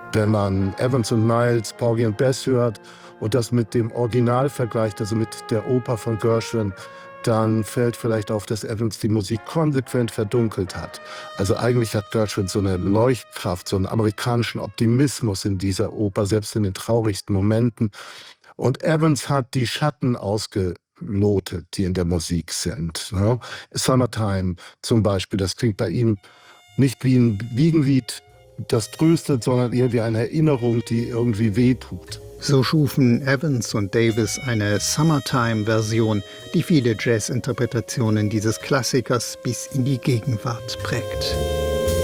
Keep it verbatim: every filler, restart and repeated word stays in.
Wenn man Evans und Miles, Porgy and Bess hört und das mit dem Original vergleicht, also mit der Oper von Gershwin, dann fällt vielleicht auf, dass Evans die Musik konsequent verdunkelt hat. Also eigentlich hat Gershwin so eine Leuchtkraft, so einen amerikanischen Optimismus in dieser Oper, selbst in den traurigsten Momenten. Und Evans hat die Schatten ausgelotet, die in der Musik sind. Ne? Summertime zum Beispiel, das klingt bei ihm nicht wie ein Wiegenlied, das tröstet, sondern eher wie eine Erinnerung, die irgendwie wehtut. So schufen Evans und Davis eine Summertime-Version, die viele Jazz-Interpretationen dieses Klassikers bis in die Gegenwart prägt.